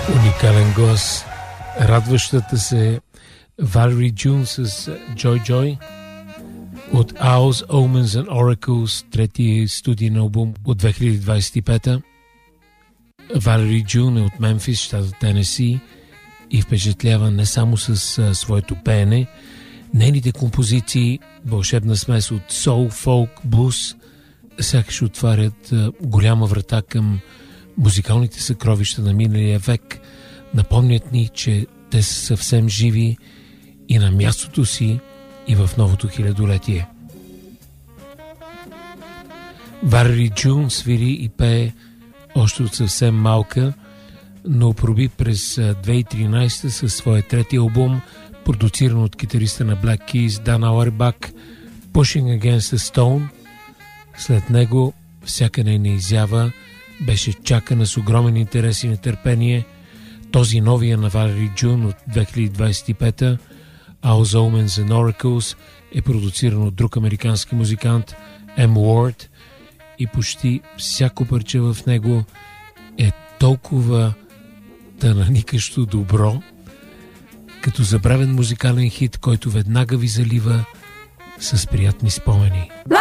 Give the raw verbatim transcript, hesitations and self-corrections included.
Уникален глас. Радващата се Валери Джун с Joy Joy от Owls, Omens and Oracles, третия студийен албум от две хиляди двадесет и пета. Валери Джун е от Мемфис, щата Тенеси, и впечатлява не само с а, своето пеене. Нейните композиции, вълшебна смес от соул, фолк, блуз, сякаш отварят а, голяма врата към музикалните съкровища на миналия век. Напомнят ни, че те са съвсем живи и на мястото си и в новото хилядолетие. Валери Джун свири и пее още от съвсем малка, но проби през две хиляди и тринадесета със своя трети албум, продуциран от китариста на Black Keys Дан Ауербах, Pushing Against the Stone. След него всяка нейна изява беше чакана с огромен интерес и нетърпение. Този новия на Валери Джун от две хиляди двадесет и пета, Owls, Omens and Oracles, е продуциран от друг американски музикант, М. Уорд, и почти всяко парче в него е толкова тананикащо добро, като забравен музикален хит, който веднага ви залива с приятни спомени.